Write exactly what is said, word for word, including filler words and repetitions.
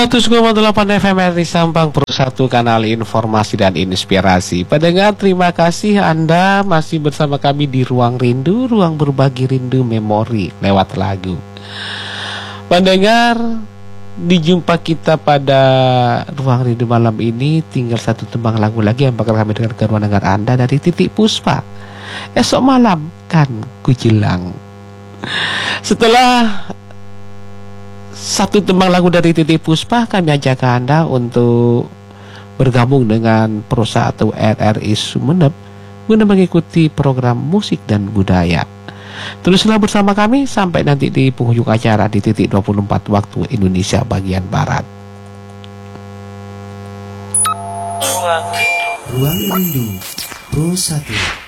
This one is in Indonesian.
seratus koma delapan F M R I Sampang, Pro satu kanal informasi dan inspirasi. Pendengar, terima kasih Anda masih bersama kami di Ruang Rindu, ruang berbagi rindu memori lewat lagu. Pendengar, dijumpa kita pada Ruang Rindu malam ini. Tinggal satu tembang lagu lagi yang bakal kami dengar ke ruang dengar Anda dari Titik Puspa. Esok malam kan ku hilang. Setelah satu tembang lagu dari Titik Puspa, kami ajak Anda untuk bergabung dengan Pro satu R R I Sumeneb guna mengikuti program musik dan budaya. Teruslah bersama kami sampai nanti di penghujung acara di titik dua puluh empat waktu Indonesia bagian Barat. Ruang Rindu, Ruang Rindu Pro satu.